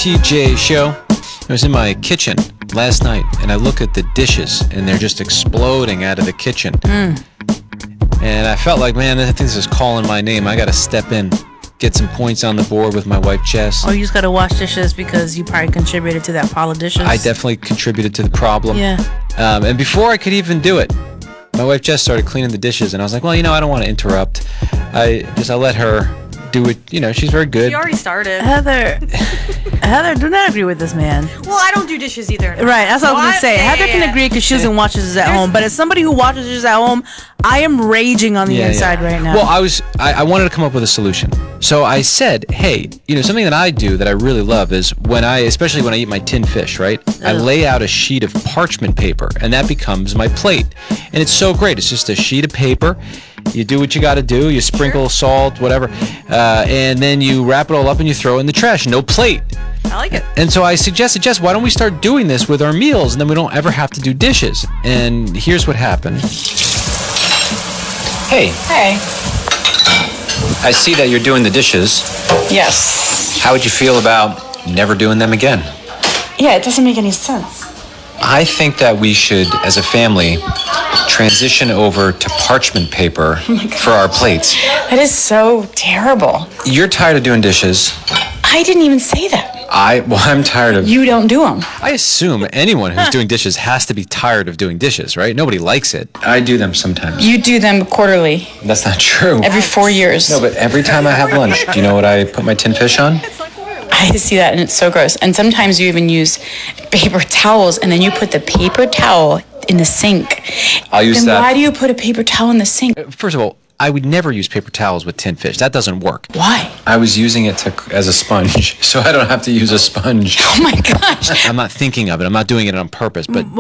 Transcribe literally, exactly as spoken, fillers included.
T J show. I was in my kitchen last night, and I look at the dishes, and they're just exploding out of the kitchen. Mm. And I felt like, man, I think this is calling my name. I got to step in, get some points on the board with my wife, Jess. Oh, you just got to wash dishes because you probably contributed to that pile of dishes. I definitely contributed to the problem. Yeah. Um, and before I could even do it, my wife Jess started cleaning the dishes, and I was like, well, you know, I don't want to interrupt. I just I let her do it. You know, she's very good. She already started. Heather, Heather, do not agree with this man. Well, I don't do dishes either. Right, that's what I was going to say. Yeah, Heather yeah, can yeah. agree because she doesn't watch dishes at home. But as somebody who watches dishes at home, I am raging on the Yeah, inside yeah. right now. Well, I was I, I wanted to come up with a solution. So I said, hey, you know, something that I do that I really love is when I, especially when I eat my tinned fish, right? I Ugh. lay out a sheet of parchment paper, and that becomes my plate. And it's so great. It's just a sheet of paper. You do what you got to do. You sprinkle salt, whatever, uh, and then you wrap it all up and you throw it in the trash. No plate. I like it. And so I suggested, Jess, why don't we start doing this with our meals, and then we don't ever have to do dishes. And here's what happened. Hey, Hey. I see that you're doing the dishes. Yes. How would you feel about never doing them again? Yeah, it doesn't make any sense. I think that we should, as a family, transition over to parchment paper for our plates. That is so terrible. You're tired of doing dishes. I didn't even say that. I, well, I'm tired of... You don't do them. I assume anyone who's doing dishes has to be tired of doing dishes, right? Nobody likes it. I do them sometimes. You do them quarterly, That's not true. every four years. No, but every time I have lunch, do you know what I put my tin fish on? I see that, and it's so gross. And sometimes you even use paper towels, and then you put the paper towel in the sink. I'll use then that. why do you put a paper towel in the sink? First of all, I would never use paper towels with tin fish. That doesn't work. Why? I was using it to, as a sponge, so I don't have to use a sponge. Oh my gosh. I'm not thinking of it. I'm not doing it on purpose, but